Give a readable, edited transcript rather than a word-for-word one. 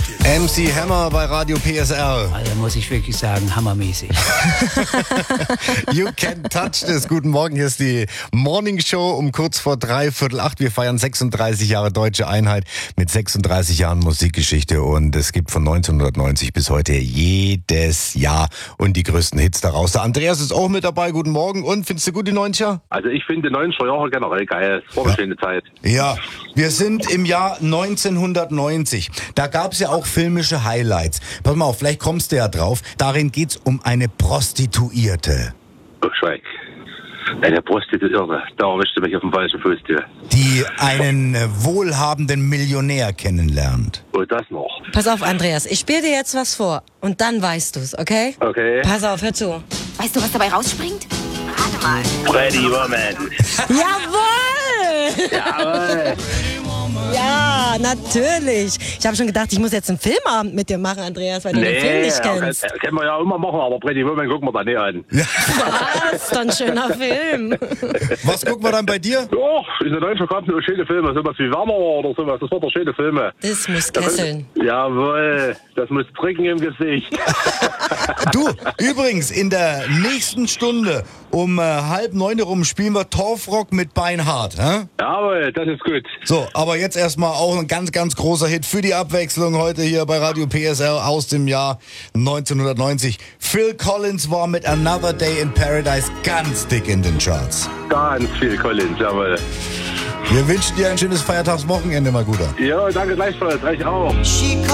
MC Hammer bei Radio PSR. Also muss ich wirklich sagen, hammermäßig. You can touch this. Guten Morgen, hier ist die Morning Show um kurz vor 7:45. Wir feiern 36 Jahre Deutsche Einheit mit 36 Jahren Musikgeschichte und es gibt von 1990 bis heute jedes Jahr und die größten Hits daraus. Der Andreas ist auch mit dabei. Guten Morgen. Und findest du gut die 90er? Also ich finde die 90er Jahre generell geil. Es war eine schöne Zeit. Ja, wir sind im Jahr 1990. Da gab es ja auch filmische Highlights. Pass mal auf, vielleicht kommst du ja drauf. Darin geht's um eine Prostituierte. Oh, Schweig. Eine Prostituierte. Da erwischst du mich auf dem falschen Fuß, du. Die einen wohlhabenden Millionär kennenlernt. Oh, das noch. Pass auf, Andreas, ich spiele dir jetzt was vor und dann weißt du's, okay? Okay. Pass auf, hör zu. Weißt du, was dabei rausspringt? Rate mal. Pretty Woman. Jawohl! Jawohl. Ja, natürlich. Ich habe schon gedacht, ich muss jetzt einen Filmabend mit dir machen, Andreas, weil du den Film nicht kennst. Können wir ja immer machen, aber Pretty Woman gucken wir da nicht an. Was? Dann schöner Film. Was gucken wir dann bei dir? Ja, in der Deutschen gab es nur schöne Filme, sowas wie Wärmer oder sowas. Das waren doch schöne Filme. Das muss kesseln. Jawohl, das muss pricken im Gesicht. Du, übrigens, in der nächsten Stunde um 8:30 rum spielen wir Torfrock mit Beinhardt. Hä? Jawohl, das ist gut. So, aber jetzt erstmal auch ein ganz, ganz großer Hit für die Abwechslung heute hier bei Radio PSR aus dem Jahr 1990. Phil Collins war mit Another Day in Paradise ganz dick in den Charts. Ganz viel Collins, jawohl. Wir wünschen dir ein schönes Feiertagswochenende, mein Guter. Ja, danke gleichfalls, euch auch.